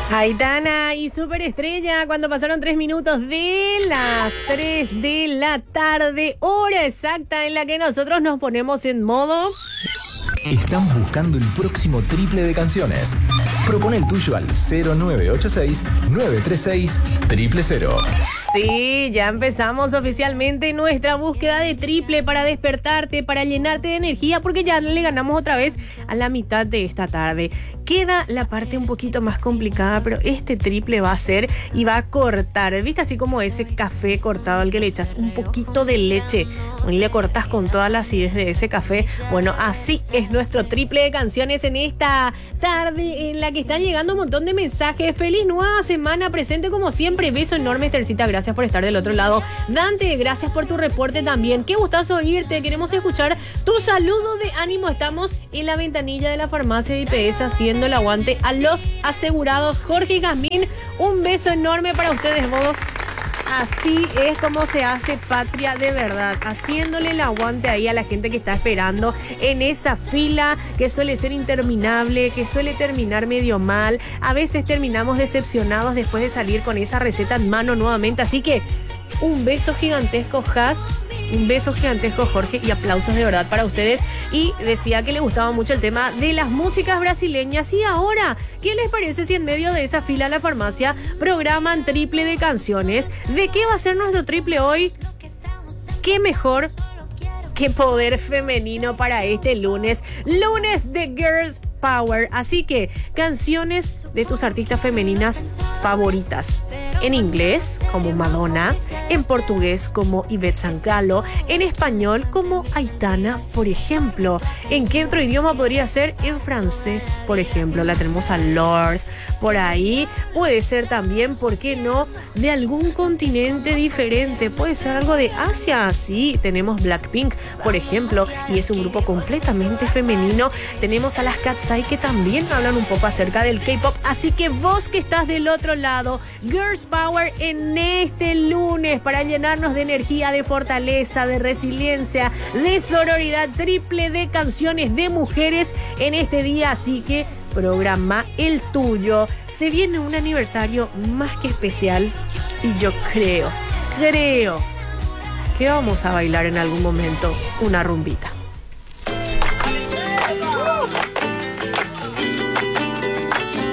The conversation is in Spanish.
Aitana y Superestrella, cuando pasaron 3 minutos de las 3 de la tarde, hora exacta en la que nosotros nos ponemos en modo... Estamos buscando el próximo triple de canciones. Propone el tuyo al 0986-936-000. Sí, ya empezamos oficialmente nuestra búsqueda de triple para despertarte, para llenarte de energía, porque ya le ganamos otra vez a la mitad de esta tarde. Queda la parte un poquito más complicada, pero este triple va a ser y va a cortar. ¿Viste? Así como ese café cortado al que le echas un poquito de leche y le cortas con toda la acidez de ese café. Bueno, así es nuestro triple de canciones en esta tarde en la que están llegando un montón de mensajes. Feliz nueva semana, presente como siempre. Beso enorme, Estercita, gracias por estar del otro lado. Dante, gracias por tu reporte también. Qué gustazo oírte, queremos escuchar tu saludo de ánimo. Estamos en la ventanilla de la farmacia de IPS haciendo el aguante a los asegurados. Jorge y Jazmín, un beso enorme para ustedes vos. Así es como se hace patria de verdad, haciéndole el aguante ahí a la gente que está esperando en esa fila que suele ser interminable, que suele terminar medio mal. A veces terminamos decepcionados después de salir con esa receta en mano nuevamente. Así que un beso gigantesco, Jazz. Un beso gigantesco, Jorge, y aplausos de verdad para ustedes. Y decía que le gustaba mucho el tema de las músicas brasileñas. Y ahora, ¿qué les parece si en medio de esa fila a la farmacia programan triple de canciones? ¿De qué va a ser nuestro triple hoy? ¿Qué mejor que poder femenino para este lunes? Lunes de Girls Power. Así que, canciones de tus artistas femeninas favoritas. En inglés, como Madonna. En portugués, como Ivette Sangalo. En español, como Aitana, por ejemplo. ¿En qué otro idioma podría ser? En francés, por ejemplo. La tenemos a Lorde. Por ahí puede ser también, ¿por qué no?, de algún continente diferente. Puede ser algo de Asia. Sí, tenemos Blackpink, por ejemplo. Y es un grupo completamente femenino. Tenemos a las Katseye, que también hablan un poco acerca del K-pop. Así que vos que estás del otro lado, Girls Power en este lunes para llenarnos de energía, de fortaleza, de resiliencia, de sororidad, triple de canciones de mujeres en este día. Así que programa el tuyo. Se viene un aniversario más que especial y yo creo que vamos a bailar en algún momento una rumbita.